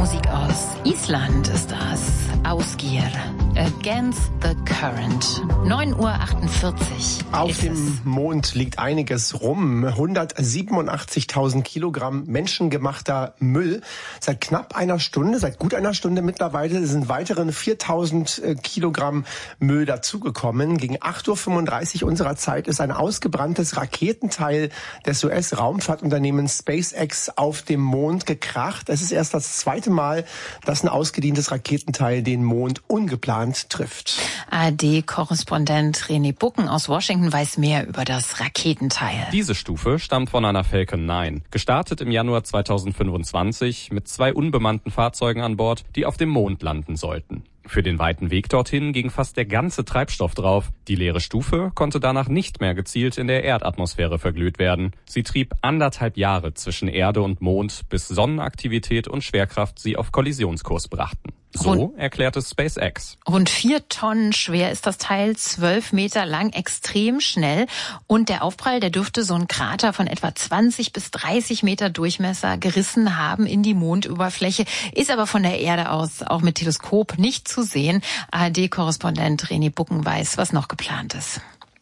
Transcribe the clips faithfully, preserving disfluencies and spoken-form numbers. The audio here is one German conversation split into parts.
Musik aus Island ist das. Ausgear. Against the Current. neun Uhr achtundvierzig. Auf dem Mond liegt einiges rum. hundertsiebenundachtzigtausend Kilogramm menschengemachter Müll. Seit knapp einer Stunde, seit gut einer Stunde mittlerweile, sind weitere viertausend Kilogramm Müll dazugekommen. Gegen acht Uhr fünfunddreißig unserer Zeit ist ein ausgebranntes Raketenteil des U S-Raumfahrtunternehmens SpaceX auf dem Mond gekracht. Es ist erst das zweite Mal, dass ein ausgedientes Raketenteil den Mond ungeplant trifft. A R D-Korrespondent René Bucken aus Washington weiß mehr über das Raketenteil. Diese Stufe stammt von einer Falcon neun, gestartet im Januar zweitausendfünfundzwanzig mit zwei unbemannten Fahrzeugen an Bord, die auf dem Mond landen sollten. Für den weiten Weg dorthin ging fast der ganze Treibstoff drauf. Die leere Stufe konnte danach nicht mehr gezielt in der Erdatmosphäre verglüht werden. Sie trieb anderthalb Jahre zwischen Erde und Mond, bis Sonnenaktivität und Schwerkraft sie auf Kollisionskurs brachten. So erklärt es SpaceX. Rund vier Tonnen schwer ist das Teil, zwölf Meter lang, extrem schnell. Und der Aufprall, der dürfte so einen Krater von etwa zwanzig bis dreißig Meter Durchmesser gerissen haben in die Mondoberfläche, ist aber von der Erde aus auch mit Teleskop nicht zu sehen. A R D-Korrespondent René Bucken weiß, was noch geplant ist.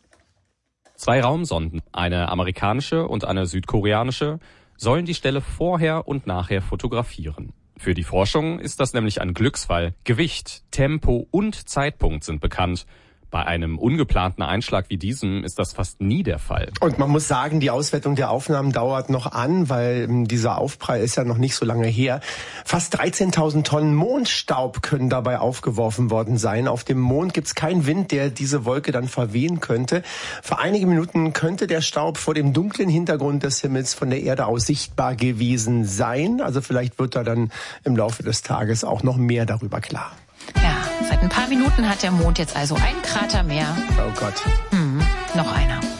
Zwei Raumsonden, eine amerikanische und eine südkoreanische, sollen die Stelle vorher und nachher fotografieren. Für die Forschung ist das nämlich ein Glücksfall. Gewicht, Tempo und Zeitpunkt sind bekannt. Bei einem ungeplanten Einschlag wie diesem ist das fast nie der Fall. Und man muss sagen, die Auswertung der Aufnahmen dauert noch an, weil dieser Aufprall ist ja noch nicht so lange her. Fast dreizehntausend Tonnen Mondstaub können dabei aufgeworfen worden sein. Auf dem Mond gibt es keinen Wind, der diese Wolke dann verwehen könnte. Für einige Minuten könnte der Staub vor dem dunklen Hintergrund des Himmels von der Erde aus sichtbar gewesen sein. Also vielleicht wird da dann im Laufe des Tages auch noch mehr darüber klar. Ja, seit ein paar Minuten hat der Mond jetzt also einen Krater mehr. Oh Gott. Hm, noch einer.